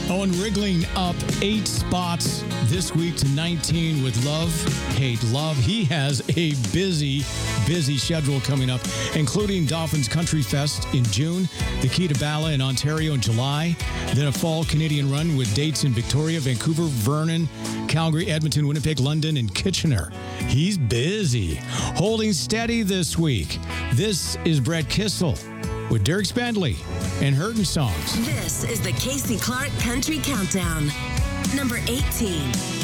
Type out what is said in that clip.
Oh, and wriggling up 8 spots this week to 19 with Love, Hate, Love. He has a busy schedule coming up, including Dolphins Country Fest in June, the Key to Bala in Ontario in July, then a fall Canadian run with dates in Victoria, Vancouver, Vernon, Calgary, Edmonton, Winnipeg, London, and Kitchener. He's busy. Holding steady this week. This is Brett Kissel with Derek Spandley and Hurtin' Songs. This is the Casey Clark Country Countdown. Number 18.